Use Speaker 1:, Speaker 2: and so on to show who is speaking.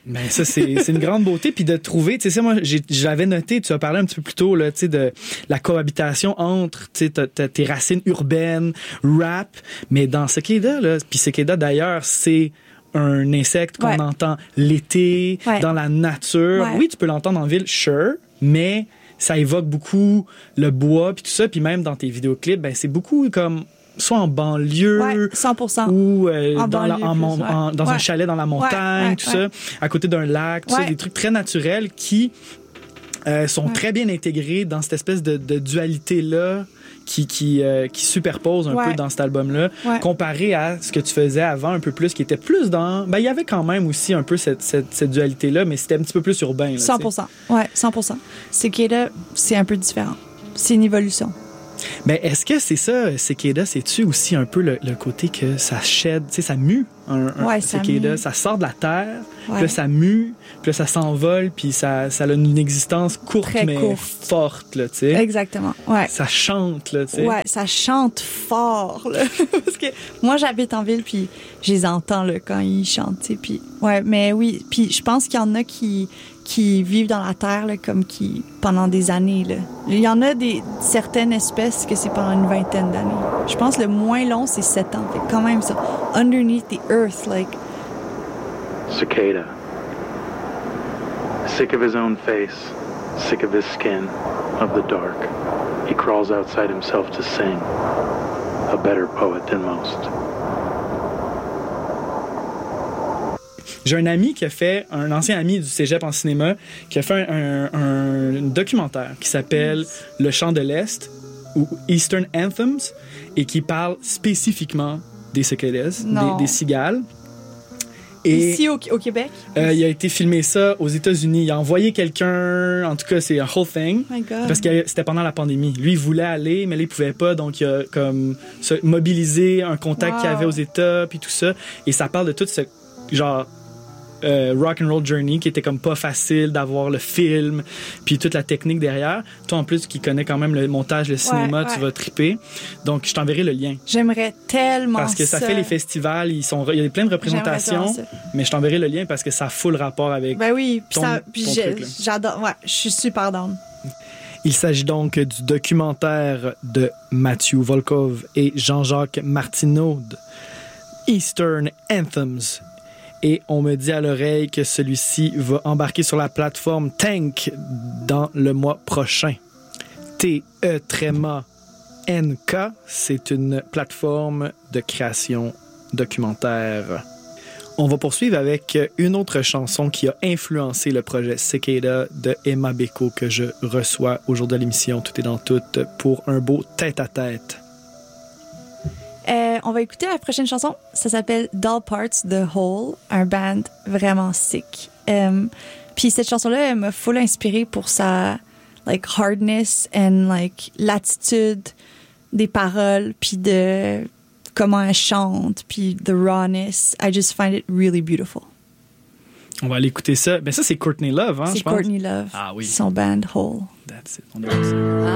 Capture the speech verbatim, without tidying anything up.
Speaker 1: Ben ça, c'est, c'est une grande beauté. Puis de trouver, tu sais, moi, j'ai, j'avais noté, tu as parlé un petit peu plus tôt, là, tu sais, de la cohabitation entre, tu sais, tes racines urbaines, rap, mais dans Cicada, là, puis Cicada, d'ailleurs, c'est un insecte qu'on
Speaker 2: ouais.
Speaker 1: entend l'été, ouais. dans la nature.
Speaker 2: Ouais.
Speaker 1: Oui, tu peux l'entendre en ville, sure, mais ça évoque beaucoup le bois, puis tout ça. Puis même dans tes vidéoclips, ben c'est beaucoup comme... soit en banlieue
Speaker 2: ouais, cent pour cent.
Speaker 1: ou euh,
Speaker 2: en
Speaker 1: dans,
Speaker 2: banlieue
Speaker 1: la, en,
Speaker 2: plus,
Speaker 1: en,
Speaker 2: ouais.
Speaker 1: en, dans
Speaker 2: ouais.
Speaker 1: un chalet dans la montagne,
Speaker 2: ouais, ouais,
Speaker 1: tout
Speaker 2: ouais.
Speaker 1: ça, à côté d'un lac, tout
Speaker 2: ouais.
Speaker 1: ça, des trucs très naturels qui euh, sont
Speaker 2: ouais.
Speaker 1: très bien intégrés dans cette espèce de, de dualité-là qui, qui, euh, qui superpose un
Speaker 2: ouais.
Speaker 1: peu dans cet album-là,
Speaker 2: ouais.
Speaker 1: comparé à ce que tu faisais avant un peu plus, qui était plus dans... Ben, il y avait quand même aussi un peu cette, cette, cette dualité-là, mais c'était un petit peu plus urbain. Là,
Speaker 2: cent pour cent. Ouais, cent pour cent. C'est que là, c'est un peu différent. C'est une évolution.
Speaker 1: Mais est-ce que c'est ça, Cicada, c'est-tu aussi un peu le, le côté que ça shed, tu sais, ça mue un, un
Speaker 2: ouais,
Speaker 1: Cicada, ça, ça sort de la terre, ouais. puis là, ça mue, puis là, ça s'envole, puis ça, ça a une existence courte,
Speaker 2: très
Speaker 1: mais
Speaker 2: courte.
Speaker 1: forte, là, tu sais.
Speaker 2: Exactement, ouais.
Speaker 1: Ça chante, là, tu sais.
Speaker 2: Ouais, ça chante fort, là. Parce que moi, j'habite en ville, puis je les entends, là, quand ils chantent, tu sais, puis... Ouais, mais oui, puis je pense qu'il y en a qui... qui vivent dans la terre là, comme qui pendant des années là. Il y en a des certaines espèces que c'est pendant une vingtaine d'années. Je pense que le moins long c'est sept ans. Fait quand même ça. Underneath the earth like.
Speaker 3: Cicada. Sick of his own face, sick of his skin, of the dark. He crawls outside himself to sing. A better poet than most.
Speaker 1: J'ai un ami qui a fait, un ancien ami du cégep en cinéma, qui a fait un, un, un documentaire qui s'appelle yes. Le Chant de l'Est ou Eastern Anthems et qui parle spécifiquement des cicadas, des, des cigales.
Speaker 2: Et ici au, au Québec?
Speaker 1: Euh, il a été filmé ça aux États-Unis. Il a envoyé quelqu'un, en tout cas, c'est un whole thing.
Speaker 2: My God.
Speaker 1: Parce que c'était pendant la pandémie. Lui, il voulait aller, mais là, il pouvait pas. Donc, il a comme mobilisé un contact wow. qu'il avait aux États, puis tout ça. Et ça parle de tout ce genre. Euh, rock and roll journey qui était comme pas facile d'avoir le film puis toute la technique derrière. Toi en plus qui connais quand même le montage, le cinéma, ouais, ouais. tu vas triper. Donc je t'enverrai le lien.
Speaker 2: J'aimerais tellement
Speaker 1: parce que ça, ça fait les festivals, ils sont il y a plein de représentations, mais je t'enverrai le lien parce que ça a full rapport avec.
Speaker 2: Ben oui, puis
Speaker 1: ton,
Speaker 2: ça puis
Speaker 1: ton
Speaker 2: j'ai,
Speaker 1: truc,
Speaker 2: j'adore. Ouais, je suis super down.
Speaker 1: Il s'agit donc du documentaire de Mathieu Volkov et Jean-Jacques Martineau, Eastern Anthems. Et on me dit à l'oreille que celui-ci va embarquer sur la plateforme Tank dans le mois prochain. T E N K, c'est une plateforme de création documentaire. On va poursuivre avec une autre chanson qui a influencé le projet Cicada de Emma Beko que je reçois aujourd'hui à l'émission Tout est dans tout pour un beau tête-à-tête.
Speaker 2: Euh, on va écouter la prochaine chanson. Ça s'appelle Dull Parts The Whole, un band vraiment sick. Um, Puis cette chanson-là, elle m'a full inspirée pour sa like hardness and like l'attitude des paroles, puis de comment elle chante, puis the rawness. I just find it really beautiful.
Speaker 1: On va aller écouter ça. Ben ça, c'est Courtney Love, hein,
Speaker 2: c'est
Speaker 1: je pense.
Speaker 2: C'est Courtney Love.
Speaker 1: Ah oui.
Speaker 2: Son band Whole.
Speaker 1: That's it. On est